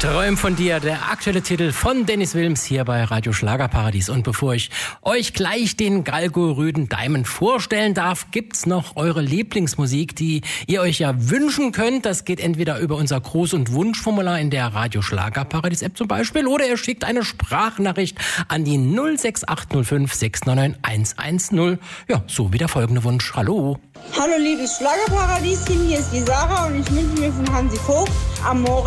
Träum von dir, der aktuelle Titel von Dennis Wilms hier bei Radio Schlagerparadies. Und bevor ich euch gleich den Galgo-Rüden Diamond vorstellen darf, gibt's noch eure Lieblingsmusik, die ihr euch ja wünschen könnt. Das geht entweder über unser Gruß- und Wunschformular in der Radio Schlagerparadies-App zum Beispiel, oder ihr schickt eine Sprachnachricht an die 06805 699 110. Ja, so wie der folgende Wunsch. Hallo. Hallo liebes Schlagerparadieschen, hier ist die Sarah und ich wünsche mir von Hansi Vogt Amore